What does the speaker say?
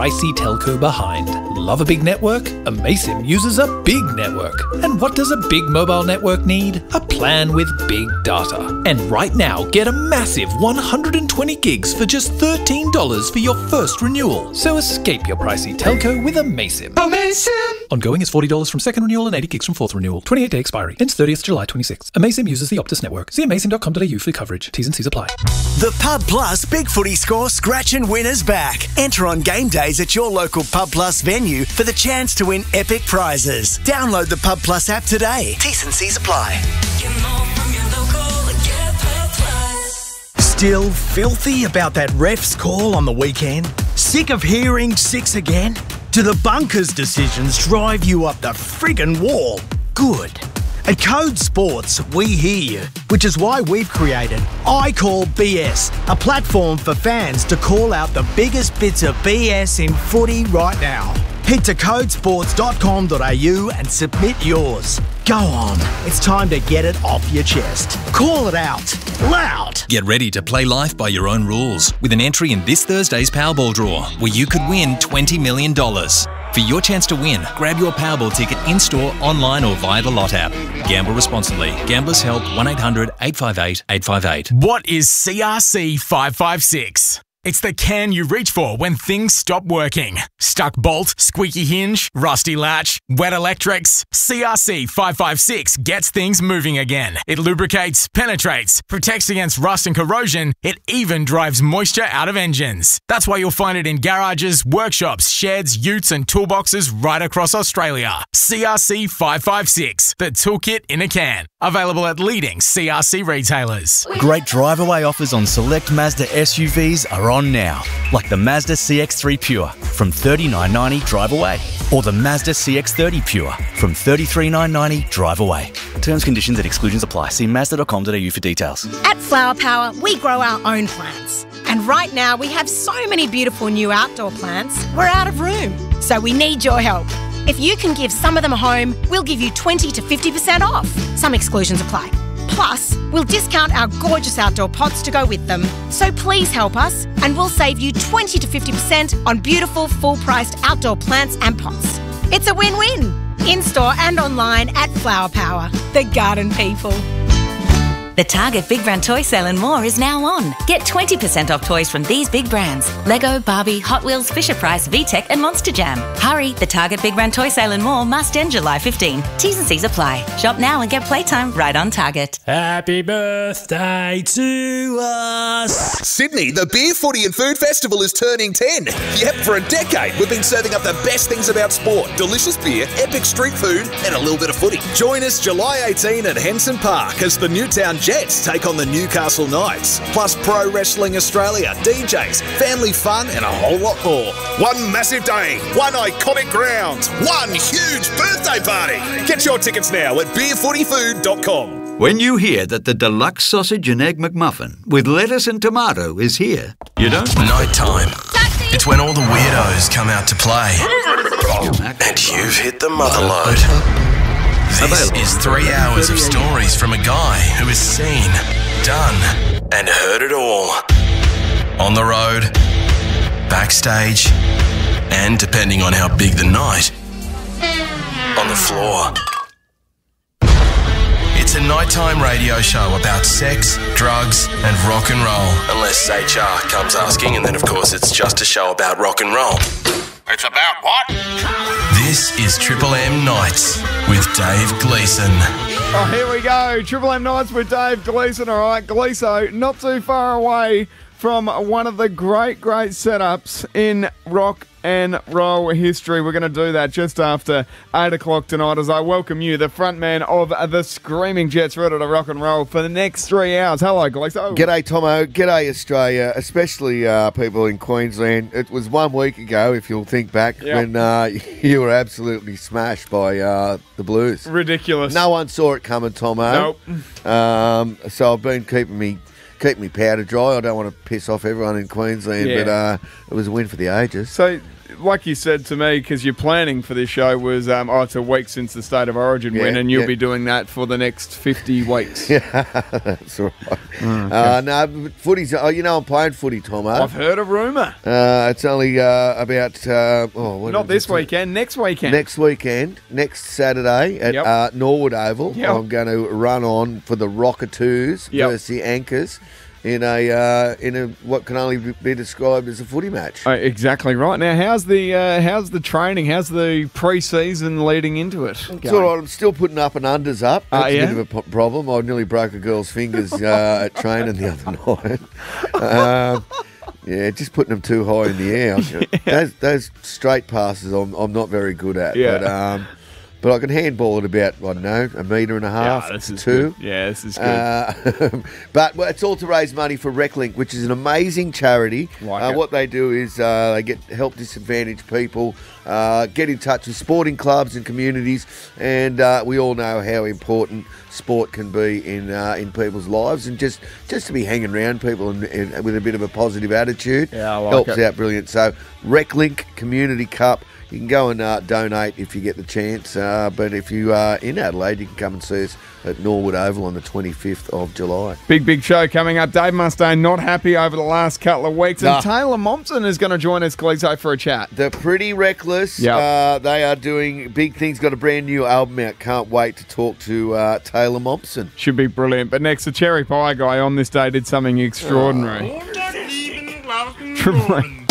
pricey telco behind. Love a big network? Amaysim uses a big network. And what does a big mobile network need? A plan with big data. And right now, get a massive 120 gigs for just $13 for your first renewal. So escape your pricey telco with Amaysim. Ongoing is $40 from second renewal and 80 gigs from fourth renewal. 28-day expiry. Ends 30th July 26. Amaysim uses the Optus network. See amaysim.com.au for coverage. T's and C's apply. The Pub Plus Big Footy Score Scratch and Winners back. Enter on game days at your local Pub Plus venue for the chance to win epic prizes. Download the Pub Plus app today. T's and C's apply. Still filthy about that ref's call on the weekend? Sick of hearing 6 again? Do the bunkers decisions drive you up the friggin' wall? Good. At Code Sports, we hear you, which is why we've created I Call BS, a platform for fans to call out the biggest bits of BS in footy right now. Head to codesports.com.au and submit yours. Go on, it's time to get it off your chest. Call it out, loud. Get ready to play life by your own rules with an entry in this Thursday's Powerball draw, where you could win $20 million. For your chance to win, grab your Powerball ticket in-store, online or via the Lot app. Gamble responsibly. Gamblers Help 1-800-858-858. What is CRC 556? It's the can you reach for when things stop working. Stuck bolt, squeaky hinge, rusty latch, wet electrics. CRC 556 gets things moving again. It lubricates, penetrates, protects against rust and corrosion. It even drives moisture out of engines. That's why you'll find it in garages, workshops, sheds, utes and toolboxes right across Australia. CRC 556, the toolkit in a can. Available at leading CRC retailers. Great drive-away offers on select Mazda SUVs are on now, like the Mazda CX-3 Pure from $39.90 drive away, or the Mazda CX-30 Pure from $33,990 drive away. Terms, conditions and exclusions apply. See Mazda.com.au for details. At Flower Power, we grow our own plants. And right now we have so many beautiful new outdoor plants, we're out of room. So we need your help. If you can give some of them a home, we'll give you 20 to 50% off. Some exclusions apply. Plus, we'll discount our gorgeous outdoor pots to go with them. So please help us and we'll save you 20 to 50% on beautiful, full-priced outdoor plants and pots. It's a win-win. In-store and online at Flower Power, the garden people. The Target Big Brand Toy Sale and more is now on. Get 20% off toys from these big brands: Lego, Barbie, Hot Wheels, Fisher-Price, VTech and Monster Jam. Hurry, the Target Big Brand Toy Sale and more must end July 15. T's and C's apply. Shop now and get playtime right on Target. Happy birthday to us. Sydney, the Beer, Footy and Food Festival is turning 10. Yep, for a decade we've been serving up the best things about sport. Delicious beer, epic street food and a little bit of footy. Join us July 18 at Henson Park as the Newtown Jets take on the Newcastle Knights. Plus Pro Wrestling Australia, DJs, family fun and a whole lot more. One massive day, one iconic ground, one huge birthday party. Get your tickets now at beerfootyfood.com. When you hear that the deluxe sausage and egg McMuffin with lettuce and tomato is here, you don't... Night time. It's when all the weirdos come out to play. And you've hit the mother load. This is 3 hours of stories from a guy who has seen, done, and heard it all. On the road, backstage, and depending on how big the night, on the floor. It's a nighttime radio show about sex, drugs, and rock and roll. Unless HR comes asking, and then of course it's just a show about rock and roll. It's about what? This is Triple M Nights with Dave Gleeson. Oh, here we go. Triple M Nights with Dave Gleeson. All right, Gleeso, not too far away from one of the great setups in rock and roll history. We're going to do that just after 8 o'clock tonight as I welcome you, the front man of the Screaming Jets, ready to rock and roll for the next 3 hours. Hello, Gleeso. G'day, Tomo. G'day, Australia, especially people in Queensland. It was 1 week ago, if you'll think back, when you were absolutely smashed by the Blues. Ridiculous. No one saw it coming, Tomo. Nope. So I've been keeping me powder dry. I don't want to piss off everyone in Queensland, but it was a win for the ages. So like you said to me, because your planning for this show was, it's a week since the State of Origin win, and you'll be doing that for the next 50 weeks. Yeah, that's right. No, but footy's, I'm playing footy, Tomo. I've heard a rumour. It's only about, not this weekend, next weekend. Next weekend, next Saturday at Norwood Oval. Yep. I'm going to run on for the Rockatoos versus the Anchors in a what can only be described as a footy match. Exactly right. Now, how's the training? How's the pre-season leading into it? It's all right. I'm still putting up and unders up. That's a bit of a problem. I nearly broke a girl's fingers at training the other night. Yeah, just putting them too high in the air. Those straight passes I'm not very good at. Yeah. But I can handball it about, I don't know, 1.5 meters to 2. Good. Yeah, this is good. But it's all to raise money for RecLink, which is an amazing charity. What they do is they help disadvantaged people, get in touch with sporting clubs and communities, and we all know how important sport can be in people's lives, and just to be hanging around people and with a bit of a positive attitude helps out brilliant. So RecLink Community Cup. You can go and donate if you get the chance. But if you are in Adelaide, you can come and see us at Norwood Oval on the 25th of July. Big show coming up. Dave Mustaine not happy over the last couple of weeks. And Taylor Momsen is going to join us, Gleeso, for a chat. They're Pretty Reckless. Yep. They are doing big things. Got a brand new album out. Can't wait to talk to Taylor Momsen. Should be brilliant. But next, the Cherry Pie guy on this day did something extraordinary. Triple